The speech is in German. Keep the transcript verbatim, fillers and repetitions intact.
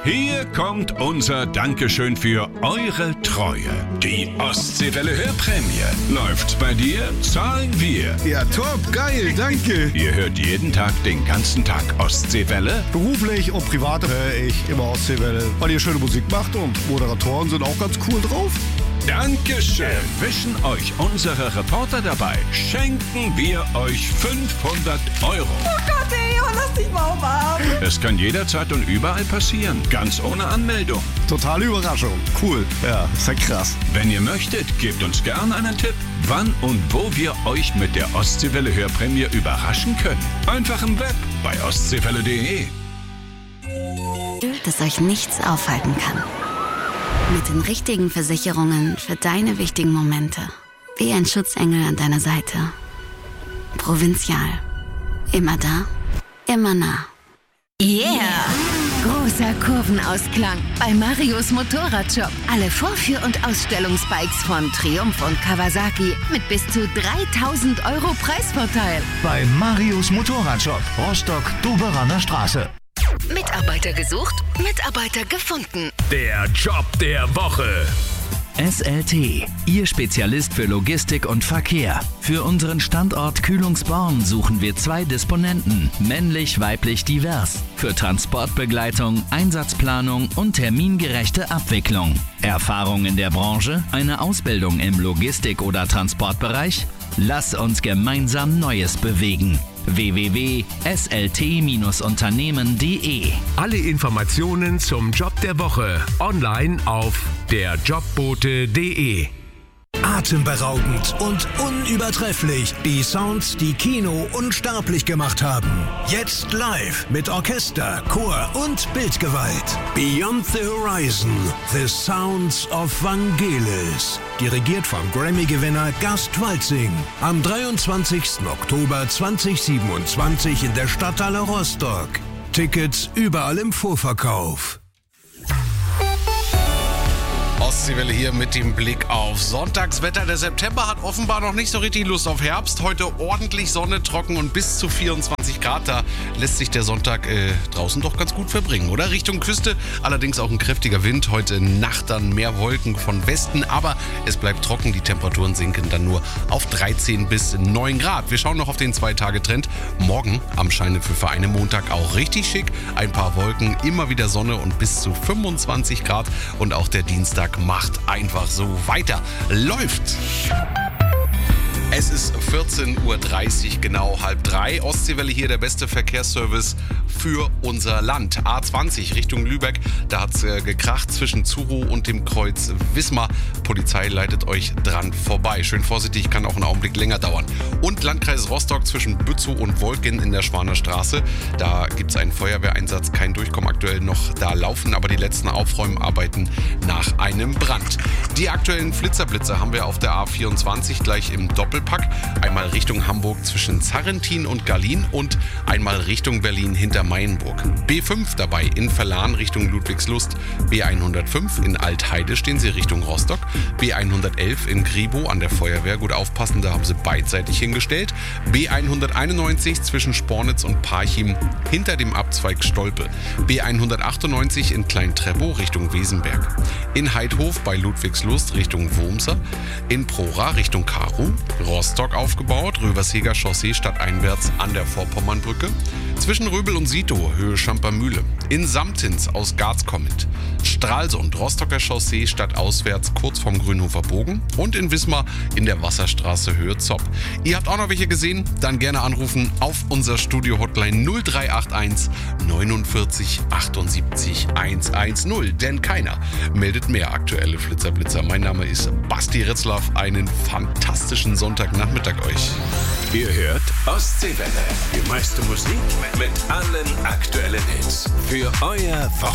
Hier kommt unser Dankeschön für eure Treue. Die Ostseewelle Hörprämie. Läuft's bei dir, zahlen wir. Ja, top, geil, danke. Ihr hört jeden Tag den ganzen Tag Ostseewelle? Beruflich und privat höre ich immer Ostseewelle, weil ihr schöne Musik macht und Moderatoren sind auch ganz cool drauf. Dankeschön. Erwischen euch unsere Reporter dabei, schenken wir euch fünfhundert Euro. Oh Gott, ey, oh, lass dich mal umarmen. Es kann jederzeit und überall passieren, ganz ohne Anmeldung. Totale Überraschung. Cool. Ja, ist ja krass. Wenn ihr möchtet, gebt uns gern einen Tipp, wann und wo wir euch mit der Ostseewelle Hörprämie überraschen können. Einfach im Web bei ostseewelle punkt de. Dass euch nichts aufhalten kann. Mit den richtigen Versicherungen für deine wichtigen Momente. Wie ein Schutzengel an deiner Seite. Provinzial. Immer da, immer nah. Yeah! Großer Kurvenausklang bei Marius Motorradshop. Alle Vorführ- und Ausstellungsbikes von Triumph und Kawasaki mit bis zu dreitausend Euro Preisvorteil. Bei Marius Motorradshop, Rostock-Doberaner Straße. Mitarbeiter gesucht, Mitarbeiter gefunden. Der Job der Woche. S L T, Ihr Spezialist für Logistik und Verkehr. Für unseren Standort Kühlungsborn suchen wir zwei Disponenten, männlich, weiblich, divers. Für Transportbegleitung, Einsatzplanung und termingerechte Abwicklung. Erfahrung in der Branche? Eine Ausbildung im Logistik- oder Transportbereich? Lass uns gemeinsam Neues bewegen. w w w punkt s l t unternehmen punkt de. Alle Informationen zum Job der Woche online auf der jobbote punkt de. Atemberaubend und unübertrefflich. Die Sounds, die Kino unsterblich gemacht haben. Jetzt live mit Orchester, Chor und Bildgewalt. Beyond the Horizon. The Sounds of Vangelis. Dirigiert vom Grammy-Gewinner Gast Walzing. Am dreiundzwanzigsten Oktober zweitausendsiebenundzwanzig in der Stadthalle Rostock. Tickets überall im Vorverkauf. Ostseewelle hier mit dem Blick auf Sonntagswetter. Der September hat offenbar noch nicht so richtig Lust auf Herbst. Heute ordentlich Sonne, trocken und bis zu vierundzwanzig Grad. Da lässt sich der Sonntag äh, draußen doch ganz gut verbringen, oder? Richtung Küste allerdings auch ein kräftiger Wind. Heute Nacht dann mehr Wolken von Westen, aber es bleibt trocken. Die Temperaturen sinken dann nur auf dreizehn bis neun Grad. Wir schauen noch auf den Zwei-Tage-Trend. Morgen am Scheinepfel für einen Montag auch richtig schick. Ein paar Wolken, immer wieder Sonne und bis zu fünfundzwanzig Grad. Und auch der Dienstag macht einfach so weiter. Läuft! Es ist vierzehn Uhr dreißig, genau halb drei. Ostseewelle hier, der beste Verkehrsservice für unser Land. A zwanzig Richtung Lübeck, da hat es äh, gekracht zwischen Zuro und dem Kreuz Wismar. Polizei leitet euch dran vorbei. Schön vorsichtig, kann auch einen Augenblick länger dauern. Und Landkreis Rostock zwischen Bützow und Wolken in der Schwaner Straße. Da gibt es einen Feuerwehreinsatz, kein Durchkommen aktuell noch da laufen, aber die letzten Aufräumarbeiten nach einem Brand. Die aktuellen Flitzerblitze haben wir auf der A vierundzwanzig gleich im Doppelpack. Einmal Richtung Hamburg zwischen Zarrentin und Gallin und einmal Richtung Berlin hinter Mayenburg. B fünf dabei in Verlan Richtung Ludwigslust. B hundertfünf in Altheide stehen sie Richtung Rostock. B hundertelf in Gribow an der Feuerwehr. Gut aufpassen, da haben sie beidseitig hingestellt. B hunderteinundneunzig zwischen Spornitz und Parchim hinter dem Abzweig Stolpe. B hundertachtundneunzig in Klein-Treppow Richtung Wesenberg. In Heidhof bei Ludwigslust Richtung Wurmser. In Prora Richtung Karow. Rostock aufgebaut, Röversheger Chaussee stadteinwärts an der Vorpommernbrücke. Zwischen Röbel und Sito, Höhe Schampermühle. In Samtins aus Garz kommend. Stralsund, Rostocker Chaussee stadtauswärts kurz vom Grünhofer Bogen. Und in Wismar in der Wasserstraße Höhe Zopp. Ihr habt auch noch welche gesehen? Dann gerne anrufen auf unser Studio-Hotline null drei acht eins neunundvierzig achtundsiebzig hundertzehn. Denn keiner meldet mehr aktuelle Flitzerblitzer. Mein Name ist Basti Ritzlaff. Einen fantastischen Sonntagnachmittag euch. Ihr hört Ostseewelle. Die meiste Musik mit allen aktuellen Hits. Für euer Wochenende.